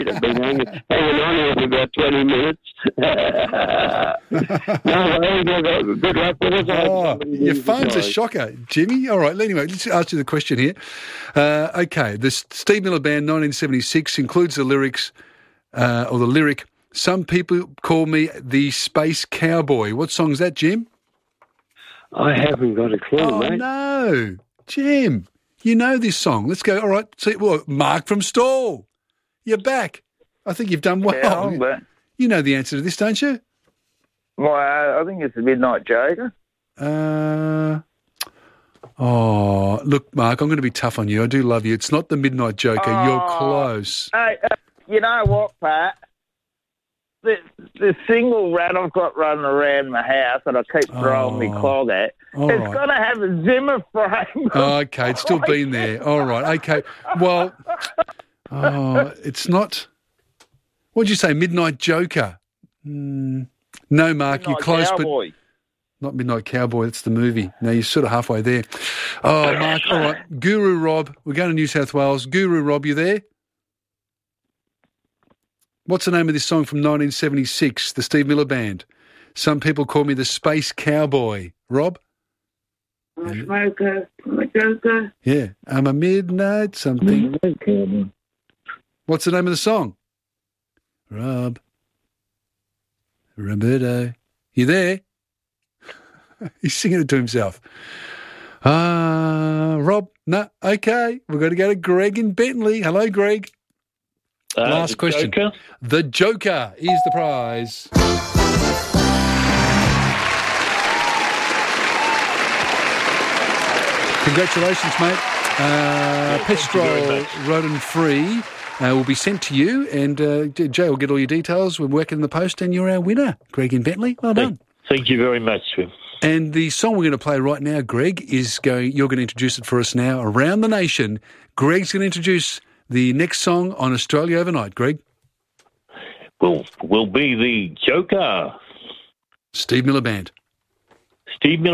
I've been hanging on here for about 20 minutes. Good luck with us. Your phone's a shocker, Jimmy. All right, anyway, let's ask you the question here. Okay, the Steve Miller Band, 1976, includes the lyrics, or the lyric, "Some people call me the Space Cowboy." What song's that, Jim? I haven't got a clue, mate. Oh, no. Jim, you know this song. Let's go. All right, see, well, Mark from Stall. You're back. I think you've done well. Yeah, but, you know the answer to this, don't you? well, I think it's the Midnight Joker. Look, Mark, I'm going to be tough on you. I do love you. It's not the Midnight Joker. You're close. Hey, you know what, Pat? The single rat I've got running around my house that I keep throwing me clog at, it's going to have a Zimmer frame. Okay, it's still been there. All right, okay. Well, it's not... What'd you say, Midnight Joker? No, Mark, you're close, Cowboy. but... Not Midnight Cowboy, that's the movie. No, you're sort of halfway there. Oh, Mark, all right. Guru Rob, we're going to New South Wales. Guru Rob, you there? What's the name of this song from 1976, the Steve Miller Band? Some people call me the Space Cowboy. Rob? I'm a smoker, I'm a joker. Yeah, I'm a midnight something. What's the name of the song? Rob. Roberto. You there? He's singing it to himself. Rob? No, okay. We've got to go to Greg in Bentley. Hello, Greg. Last question. Joker? The Joker is the prize. Congratulations, mate. Pestrol Rodent Free will be sent to you, and Jay will get all your details. We're working in the post, and you're our winner, Greg in Bentley. Well done. Thank you very much, Swim. And the song we're going to play right now, Greg, you're going to introduce it for us now. Around the Nation, Greg's going to introduce the next song on Australia Overnight. Greg? Will be the Joker. Steve Miller Band. Steve Miller.